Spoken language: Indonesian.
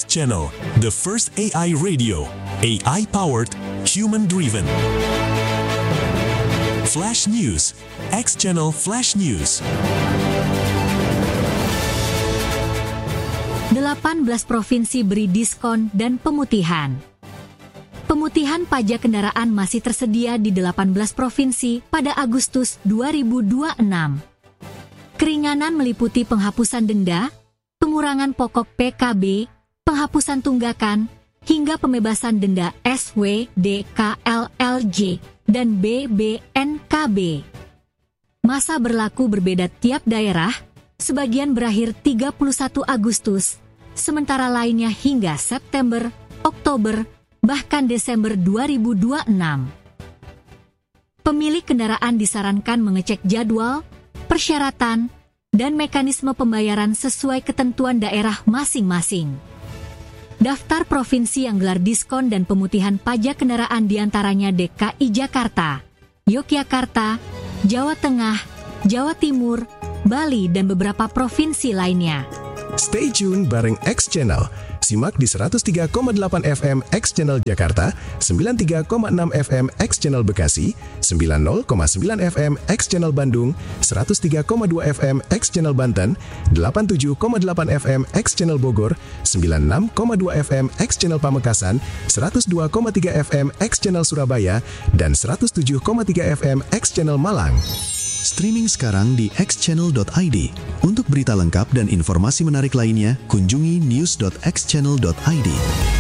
Channel, the first AI radio, AI-powered, human-driven. Flash News, X Channel Flash News. 18 provinsi beri diskon dan pemutihan. Pemutihan pajak kendaraan masih tersedia di 18 provinsi pada Agustus 2026. Keringanan meliputi penghapusan denda, pengurangan pokok PKB, penghapusan tunggakan, hingga pembebasan denda SWDKLLJ dan BBNKB. Masa berlaku berbeda tiap daerah, sebagian berakhir 31 Agustus, sementara lainnya hingga September, Oktober, bahkan Desember 2026. Pemilik kendaraan disarankan mengecek jadwal, persyaratan, dan mekanisme pembayaran sesuai ketentuan daerah masing-masing. Daftar provinsi yang gelar diskon dan pemutihan pajak kendaraan diantaranya DKI Jakarta, Yogyakarta, Jawa Tengah, Jawa Timur, Bali, dan beberapa provinsi lainnya. Stay tune bareng X Channel. Simak di 103,8 FM X Channel Jakarta, 93,6 FM X Channel Bekasi, 90,9 FM X Channel Bandung, 103,2 FM X Channel Banten, 87,8 FM X Channel Bogor, 96,2 FM X Channel Pamekasan, 102,3 FM X Channel Surabaya, dan 107,3 FM X Channel Malang. Streaming sekarang di xchannel.id. Untuk berita lengkap dan informasi menarik lainnya, kunjungi news.xchannel.id.